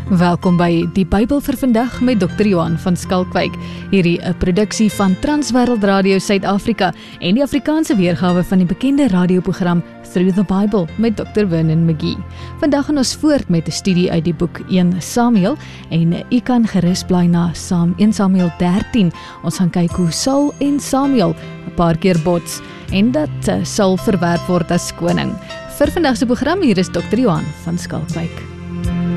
Welkom by Die Bybel vir vandag met Dr. Johan van Skalkwyk. Hierdie 'n produksie van Transwêreld Radio Suid-Afrika en die Afrikaanse weergawe van die bekende radioprogram Through the Bible met Dr. Vernon McGee. Vandag gaan ons voort met 'n studie uit die boek 1 Samuel en u kan gerus bly na 1 Samuel 13. Ons gaan kyk hoe Saul en Samuel 'n paar keer bots en dat Saul verwerp word as koning. Vir vandag se program hier is Dr. Johan van Skalkwyk.